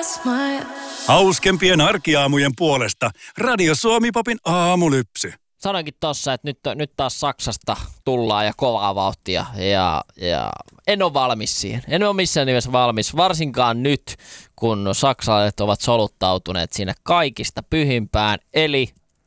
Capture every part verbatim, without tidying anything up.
Hauskempien arkiaamujen puolesta Radio Suomi Popin aamulypsy. Sanoinkin tossa, että nyt, nyt taas Saksasta tullaan ja kovaa vauhtia ja, ja en ole valmis siihen. En ole missään nimessä valmis, varsinkaan nyt, kun saksalaiset ovat soluttautuneet sinne kaikista pyhimpään, eli...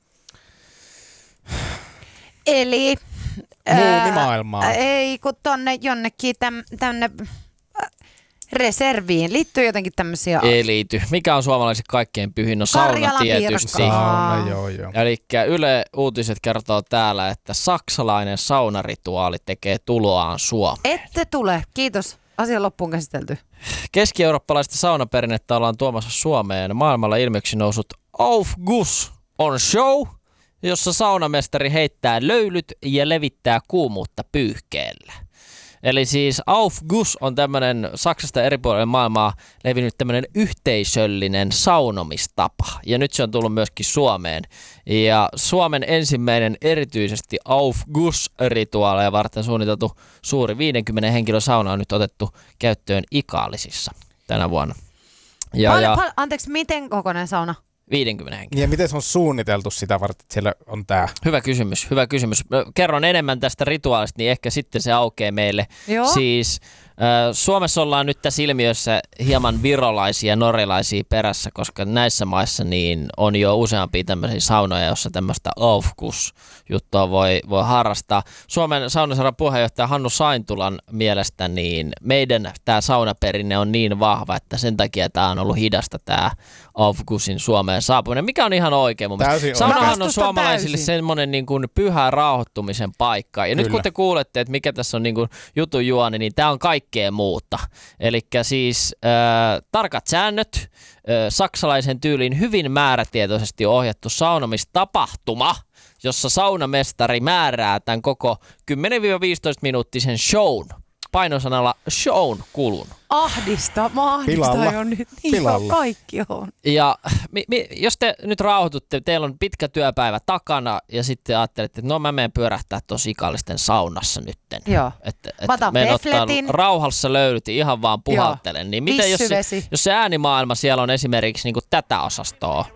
Eli... Muumimaailmaa. Ää, ei, kun tonne jonnekin täm, tänne äh, reserviin liittyy jotenkin tämmöisiä... Ei liity. Mikä on suomalaiset kaikkein pyhin? No sauna Karjalan tietysti. Sauna, joo joo. Elikkä Yle Uutiset kertoo täällä, että saksalainen saunarituaali tekee tuloaan Suomeen. Ette tule. Kiitos. Asia loppuun käsitelty. Keski-eurooppalaista saunaperinnettä ollaan tuomassa Suomeen. Maailmalla ilmeeksi nousut Aufguss on show, jossa saunamestari heittää löylyt ja levittää kuumuutta pyyhkeellä. Eli siis Aufguss on tämmöinen Saksasta eri puolille maailmaa levinnyt tämmöinen yhteisöllinen saunomistapa. Ja nyt se on tullut myöskin Suomeen. Ja Suomen ensimmäinen erityisesti Aufguss-rituaaleja varten suunniteltu suuri viidenkymmenen henkilön sauna on nyt otettu käyttöön Ikaalisissa tänä vuonna. Ja, Pal- ja pal- anteeksi, miten kokoinen sauna? viidenkymmenen henkilön. Ja miten se on suunniteltu sitä varten, että siellä on tää? Hyvä kysymys, hyvä kysymys. Kerron enemmän tästä rituaalista, niin ehkä sitten se aukeaa meille. Joo. Siis äh, Suomessa ollaan nyt tässä ilmiössä hieman virolaisia ja norjalaisia perässä, koska näissä maissa niin on jo useampia tämmöisiä saunoja, jossa tämmöistä Aufguss-juttua voi, voi harrastaa. Suomen saunaseuran puheenjohtaja Hannu Saintulan mielestä niin meidän tämä saunaperinne on niin vahva, että sen takia tämä on ollut hidasta tämä Aufgussin Suomeen saapuminen, mikä on ihan oikein mun mielestä. Saunahan on suomalaisille semmoinen niin kuin pyhä rauhoittumisen paikka. Ja Kyllä. nyt kun te kuulette, että mikä tässä on niin kuin jutun juoni, niin tämä on kaikkea muuta. Elikkä siis äh, tarkat säännöt, äh, saksalaisen tyyliin hyvin määrätietoisesti ohjattu saunomistapahtuma, jossa saunamestari määrää tämän koko kymmenen viisitoista minuuttisen shown. Painosanalla shown kulun. Ahdista, mä ahdistan Pilalla. jo nyt. Niin Pilalla. jo, kaikki on. Ja mi, mi, jos te nyt rauhoitutte, teillä on pitkä työpäivä takana ja sitten ajattelette, että no mä menen pyörähtää tuossa Ikallisten saunassa nytten. Joo. Että et Mä otan menen ottaa pefletin. rauhassa löylyt ihan vaan puhaltelen. Niin miten jos se, Vissyvesi. jos se äänimaailma siellä on esimerkiksi niinku tätä osastoa?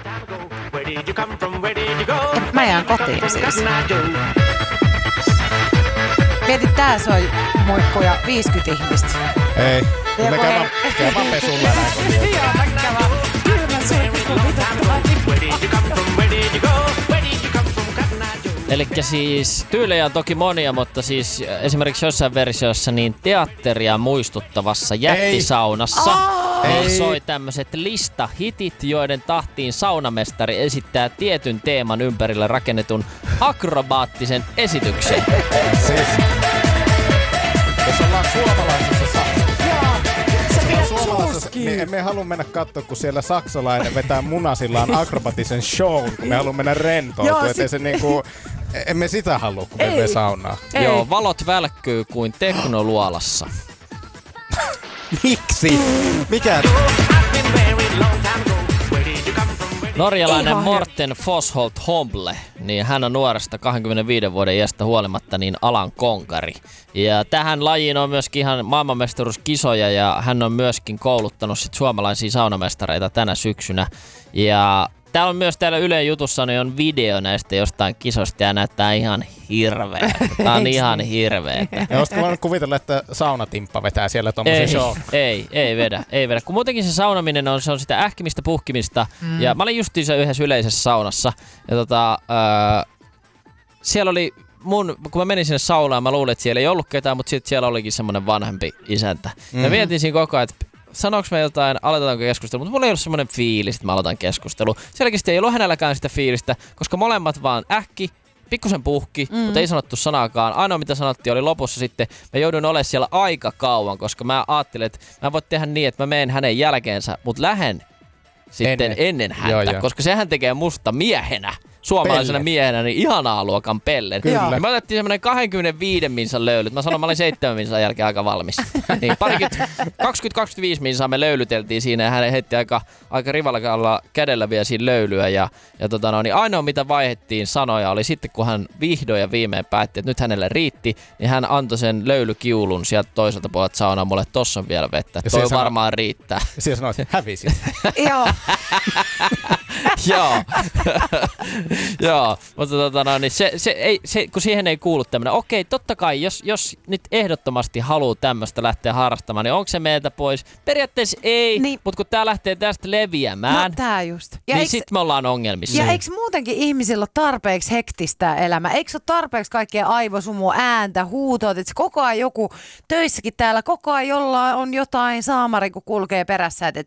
Mä jään kotiin siis. Mietit, tää soi muikkuja viisikymmentä ihmistä. Ei, kun Ja me kun käydään ei- käydään pesulla näin. kun- Joo, vaikka kylmä suihku. Elikkä siis tyylejä on toki monia, mutta siis esimerkiksi jossain versioissa niin teatteria muistuttavassa jättisaunassa Ei. niin soi tämmöiset listahitit, joiden tahtiin saunamestari esittää tietyn teeman ympärille rakennetun akrobaattisen esityksen. Siis, jos ollaan suomalaisessa Saksassa, suomalaisessa, niin emme halua mennä katsoa, kun siellä saksalainen vetää munasillaan akrobatisen shown, kun me haluamme mennä rentoutua. Joo, Ettei se niinku, emme sitä halua, kun me Ei. menee saunaan. Ei. Joo, valot välkkyy kuin teknoluolassa. Miksi? Mikä? Norjalainen Ihan Morten Fosholt Homble, niin hän on nuoresta kaksikymmentäviiden vuoden iästä huolimatta niin alan konkari. Ja tähän lajiin on myöskin ihan maailmanmestaruuskisoja ja hän on myöskin kouluttanut sit suomalaisia saunamestareita tänä syksynä. Ja täällä on myös täällä Ylen jutussa niin on video näistä jostain kisosta ja näyttää ihan hirveetä. Tää on ihan hirveetä. Ja olisitko voinut kuvitella, että saunatimppa vetää siellä tommosen Ei, show? ei, ei vedä, ei vedä. Kun muutenkin se saunaminen on, se on sitä ähkimistä, puhkimista. Mm. Ja mä olin justiinsa yhdessä yleisessä saunassa. Ja tota, öö, siellä oli mun, kun mä menin sinne saunaan, mä luulin, että siellä ei ollut ketään, mutta sitten siellä olikin semmoinen vanhempi isäntä. Mm. Ja mietin siinä koko ajan, että sanoinko me jotain, aloitetaanko keskustelua, mutta mulla ei ollut semmoinen fiilis, että mä aloitan keskustelua. Selkeästi ei ollut hänelläkään sitä fiilistä, koska molemmat vaan ähki, pikkusen puhki, mm. mutta ei sanottu sanaakaan. Ainoa mitä sanottiin oli lopussa sitten, mä joudun olemaan siellä aika kauan, koska mä ajattelin, että mä en voi tehdä niin, että mä menen hänen jälkeensä, mutta lähden sitten ennen, Ennen. ennen häntä, Joo, joo. koska sehän tekee musta miehenä. suomalaisena Pellet. miehenä, niin ihanaa luokan pellet. Kyllä. Ja me otettiin semmoinen kaksikymmentäviisi minsan löylyt. Mä sanoin, mä olin seitsemän minsan jälkeen aika valmis. Niin parikymmentä, kaksikymmentä kaksikymmentäviisi minsaa me löylyteltiin siinä ja hän heitti aika, aika rivalakalla kädellä vielä siinä löylyä. Ja, ja tota no, niin ainoa mitä vaihdettiin sanoja oli sitten, kun hän vihdoin ja viimein päätti, että nyt hänelle riitti, niin hän antoi sen löylykiulun sieltä toiselta puolelta saunaa mulle, että tossa on vielä vettä. Ja Toi se varmaan sano, riittää. Ja siellä sanoit, että hävisit. Joo. Joo. Joo, mutta tota no, niin se, se, ei, se, kun siihen ei kuulu tämmöinen, okei, totta kai, jos, jos nyt ehdottomasti haluaa tämmöistä lähteä harrastamaan, niin onko se meiltä pois? Periaatteessa ei, Niin. mutta kun tää lähtee tästä leviämään, No tää just. Ja niin eiks, sit me ollaan ongelmissa. ja eikö muutenkin ihmisillä ole tarpeeksi hektistä elämää? Eikö ole tarpeeksi kaikkea aivosumua, ääntä, huutoa, että koko ajan joku töissäkin täällä, koko ajan jollain on jotain saamari, kun kulkee perässä, että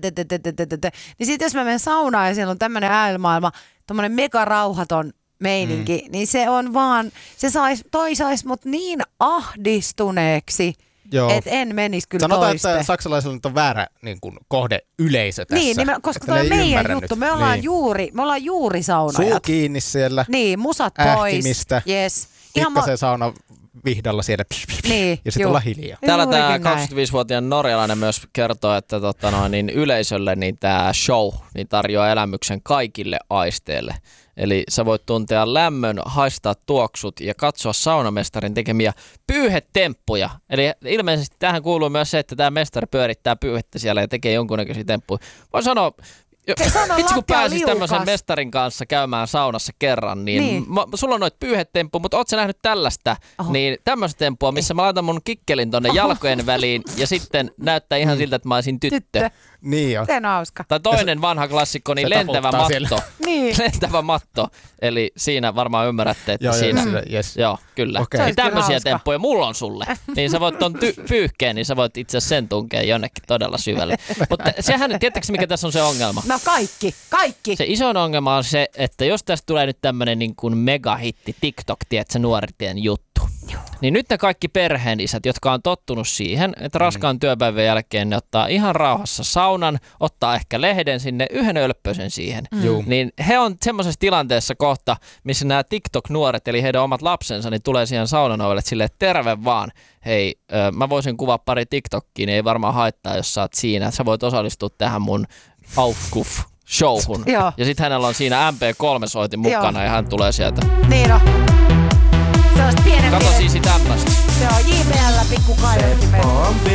niin sitten jos mä menen saunaan ja siellä on tämmöinen äänimaailma, tommonen mega rauhaton meininki, mm. niin se on vaan, se sais, toi sais mut niin ahdistuneeksi, että en menisi kyllä Sanotaan, toiste. että saksalaisilla nyt on väärä niin kuin, kohde yleisö tässä. Niin, niin me, koska Että toi ne on ei meidän ymmärrä juttu. nyt. Me ollaan, niin. juuri, me ollaan juuri saunajat. Suu kiinni siellä, Niin, musat pois. ähtimistä, Yes. pikkasen sauna vihdalla siellä Niin, ja sitten juu. olla hiljaa. Täällä tämä Juurikin näin. kaksikymmentäviisivuotiaan norjalainen myös kertoo, että tota no, niin yleisölle niin tämä show niin tarjoaa elämyksen kaikille aisteille. Eli sä voit tuntea lämmön, haistaa tuoksut ja katsoa saunamestarin tekemiä pyyhetemppuja. Eli ilmeisesti tähän kuuluu myös se, että tämä mestari pyörittää pyyhettä siellä ja tekee jonkunnäköisiä temppuja. Voin sanoa, Se sanoo vitsi kun lattia pääsis liukas. tämmöisen mestarin kanssa käymään saunassa kerran, niin, Niin. Mä, sulla on noita pyyhetemppuja, mutta oot sä nähnyt tällaista, Oho. niin tämmöistä temppua, missä mä laitan mun kikkelin tonne Oho. jalkojen väliin ja sitten näyttää ihan siltä, että mä olisin tyttö. Tyttö. Niin on. Se on hauska. Tai toinen vanha klassikko, niin se lentävä taputtaa matto. siellä. Niin. Lentävä matto. Eli siinä varmaan ymmärrätte, että Joo, joo, siinä... siinä, yes. Joo, kyllä. Okei. Se Niin olisi kyllä tämmöisiä hauska. temppuja mulla on sulle. Niin sä voit ton ty- pyyhkeen, niin sä voit itse asiassa sen tunkea jonnekin todella syvälle. Mutta sehän nyt, tiedättekö mikä tässä on se ongelma? No kaikki, kaikki. Se isoin ongelma on se, että jos tästä tulee nyt tämmönen niin kuin megahitti TikTok, tiedätkö, nuorten juttu. Niin nyt ne kaikki perheenisät, jotka on tottunut siihen, että raskaan työpäivän jälkeen ne ottaa ihan rauhassa saunan, ottaa ehkä lehden sinne, yhden ölppösen siihen. Juu. Niin he on semmoisessa tilanteessa kohta, missä nämä TikTok-nuoret, eli heidän omat lapsensa, niin tulee siihen saunan ovelle silleen, että terve vaan. Hei, ö, mä voisin kuvaa pari TikTokkiin, niin ei varmaan haittaa, jos sä oot siinä. Sä voit osallistua tähän mun Aufkuf showhun. Joo. Ja sitten hänellä on siinä M P kolme soitin mukana Joo. ja hän tulee sieltä. Niin on. Sellaista pienen Kato pienen. siis tämmöstä. Se on J B L pikku kaivettimet.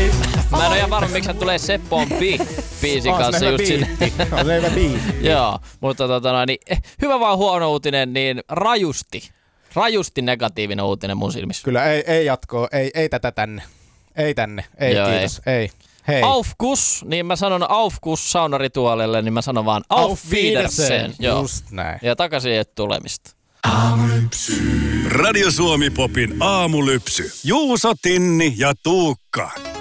Mä en ole ihan varma, miksi hän tulee Seppo on Bi biisin On se kanssa hyvä just sinne. biitti. On se hyvä biitti. Joo, mutta tota noin, niin, eh, hyvä vaan huono uutinen, niin rajusti, rajusti negatiivinen uutinen mun silmissä. Kyllä ei, ei jatkoa, ei, ei tätä tänne. Ei tänne, ei Joo, kiitos, ei. ei. Hei. Aufkus, niin mä sanon Aufkus saunarituolille, niin mä sanon vaan Auf Wiedersehen. Joo. Just näin. Ja takaisin ei tulemista. Radio Suomi Popin aamulypsy. Juuso, Tinni ja Tuukka.